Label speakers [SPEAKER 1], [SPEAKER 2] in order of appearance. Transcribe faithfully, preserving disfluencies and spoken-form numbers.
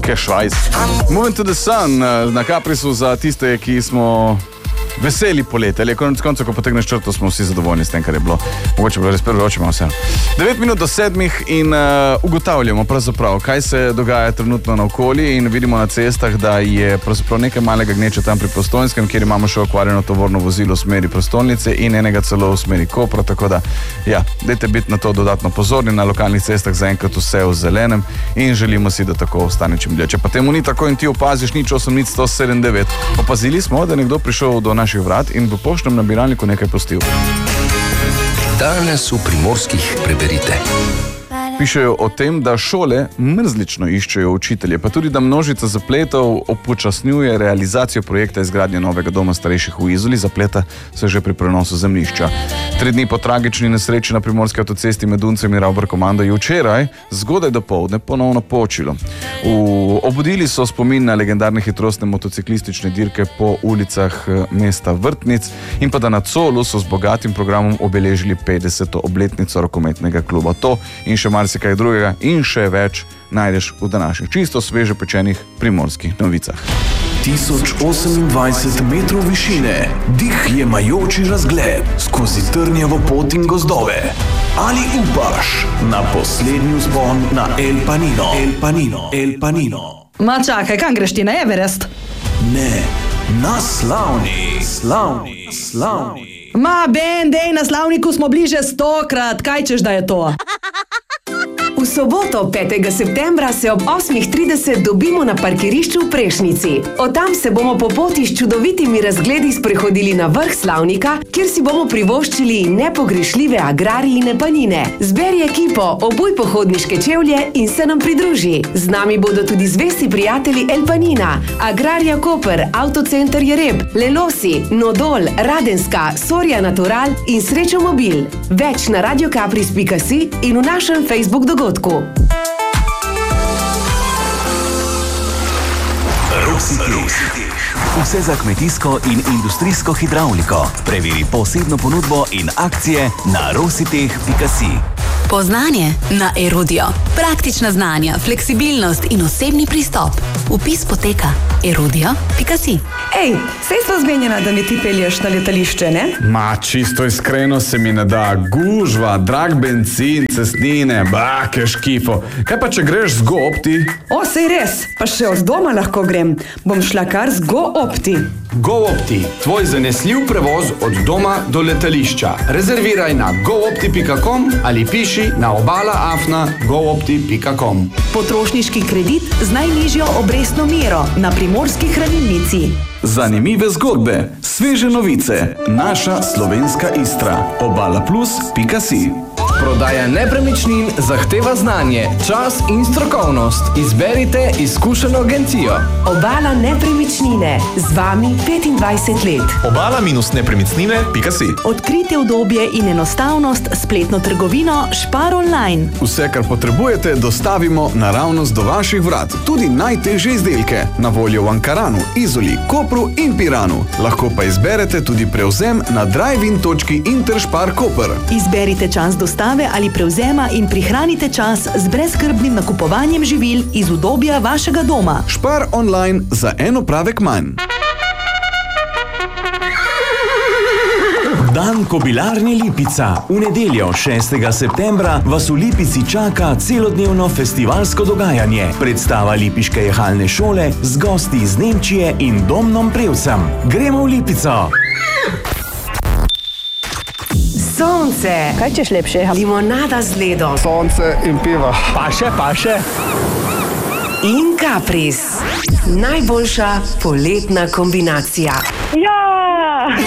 [SPEAKER 1] Cashwise. Moving to the Sun na Caprisu za tiste, ki smo veseli poleti, ali konec koncev, ko potegneš črto, smo vsi zadovoljni s tem, kar je bilo. Mogoče bilo res prvi oči malo vse. devet minut do sedmih in uh, ugotavljamo pravzaprav, kaj se dogaja trenutno na okolji in vidimo na cestah, da je pravzaprav nekaj malega gneča tam pri Postojnskem, kjer imamo še okvarjeno tovorno vozilo v smeri prestolnice in enega celo v smeri Kopra, tako da, ja, dajte biti na to dodatno pozorni, na lokalnih cestah zaenkrat vse v zelenem in želimo si, da tako ostane čim dlje. Če pa temu ni tako in ti opaziš nič osem nič sto sedem devet, opazili smo, da je nekdo prišel do naših vrat in v poštnem nabiralniku nekaj pustil.
[SPEAKER 2] Danes v Primorskih preberite.
[SPEAKER 1] Pišejo o tem, da šole mrzlično iščejo učitelje, pa tudi, da množica zapletov upočasnjuje realizacijo projekta izgradnje novega doma starejših v Izoli, zapleta se že pri prenosu zemljišča. Tri dni po tragični nesreči na primorski avtocesti med Duncem in Ravbar-Komando je včeraj zgodaj dopoldne ponovno počilo. V, obudili so spomin na legendarne hitrostne motociklistične dirke po ulicah mesta Vrtnic in pa da na Colu so z bogatim programom obeležili petdeseto obletnico rokometnega kluba. To in še marsikaj drugega in še več najdeš v današnjih čisto sveže pečenih primorskih novicah.
[SPEAKER 3] tisoč osemindvajset metrov višine, dih jemajoči razgled skozi trnjevo pot in gozdove. Ali upaš na poslednji vzpon na El Panino? El Panino, El Panino.
[SPEAKER 4] Ma čakaj, kam greš ti, na Everest?
[SPEAKER 3] Ne, na slavni, slavni, slavni.
[SPEAKER 4] Ma, Ben, dej, na slavniku smo bliže stokrat, kaj češ, da je to?
[SPEAKER 5] V soboto, petega septembra, se ob osmih trideset dobimo na parkirišču v Prešnici. Od tam se bomo po poti s čudovitimi razgledi sprehodili na vrh slavnika, kjer si bomo privoščili nepogrešljive agrarijine panine. Zberi ekipo, obuj pohodniške čevlje in se nam pridruži. Z nami bodo tudi zvesti prijatelji El Panina, Agrarija Koper, Avtocenter Jereb, Lelosi, Nodol, Radenska, Soria Natural in Srečo Mobil. Več na radiokapris pika si in v našem Facebook dogodku.
[SPEAKER 3] Rositih. Vse za kmetijsko in industrijsko hidravliko. Preveri posebno ponudbo in akcije na rositih pika si.
[SPEAKER 6] Poznanje na Erudio. Praktična znanja, fleksibilnost in osebni pristop. Vpis poteka erudio pika si.
[SPEAKER 4] Ej, sej sta zmenjena, da mi ti pelješ na letališče, ne?
[SPEAKER 1] Ma, čisto iskreno se mi ne da. Gužva, drag bencin, cestnine, bake, škifo. Kaj pa, če greš z GoOpti?
[SPEAKER 4] O, sej res, pa še od doma lahko grem. Bom šla kar z GoOpti.
[SPEAKER 7] GoOpti, tvoj zanesljiv prevoz od doma do letališča. Rezerviraj na goopti pika com ali piši na obala afna goopti pika com.
[SPEAKER 8] Potrošniški kredit z najnižjo obrestno mero na Primorski hranilnici.
[SPEAKER 3] Zanimive zgodbe, sveže novice, naša slovenska Istra. obala plus pika si.
[SPEAKER 9] Prodaja nepremičnin zahteva znanje, čas in strokovnost. Izberite izkušeno agencijo.
[SPEAKER 5] Obala nepremičnine, z vami petindvajset let.
[SPEAKER 10] obala minus nepremičnine pika si.
[SPEAKER 8] Odkrite udobje in enostavnost, spletno trgovino Spar online.
[SPEAKER 1] Vse, kar potrebujete, dostavimo naravnost do vaših vrat. Tudi najtežje izdelke. Na voljo v Ankaranu, Izoli, Kopru in Piranu. Lahko pa izberete tudi prevzem na drive-in točki Interspar Koper.
[SPEAKER 8] Izberite čas dostave ali prevzema in prihranite čas z brezskrbnim nakupovanjem živil iz udobja vašega doma.
[SPEAKER 1] Spar online za en opravek manj.
[SPEAKER 3] Dan Kobilarne Lipica. V nedeljo, šestega septembra, vas v Lipici čaka celodnevno festivalsko dogajanje. Predstava Lipiške jehalne šole z gosti iz Nemčije in Domnom Prevcem. Gremo v Lipico!
[SPEAKER 5] Sonce.
[SPEAKER 4] Kaj češ lepše?
[SPEAKER 5] Limonada z ledom.
[SPEAKER 11] Sonce in piva.
[SPEAKER 9] Paše, paše.
[SPEAKER 5] In Kapris. Najboljša poletna kombinacija.
[SPEAKER 4] Ja!